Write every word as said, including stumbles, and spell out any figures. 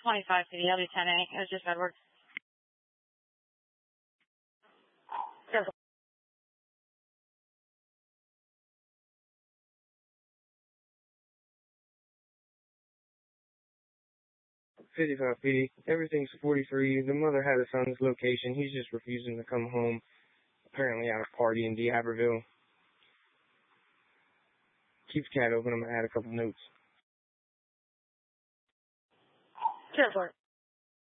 twenty-five to the W ten A. It was just Edward. Careful. fifty-five P D. Everything's forty-three. The mother had his son's location. He's just refusing to come home. Apparently at a party in D'Iberville. Keep the cat open. I'm going to add a couple notes. Careful.